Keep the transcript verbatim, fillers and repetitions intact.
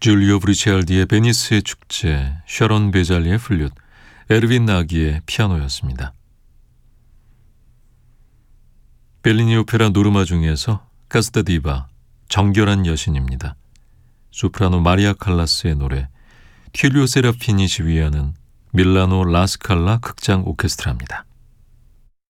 줄리오 브리치알디의 베니스의 축제, 샤론 베잘리의 플룻, 에르빈 나기의 피아노였습니다. 벨리니 오페라 노르마 중에서 카스타 디바, 정결한 여신입니다. 소프라노 마리아 칼라스의 노래, 튠리오 세라피니 지휘하는 밀라노 라스칼라 극장 오케스트라입니다.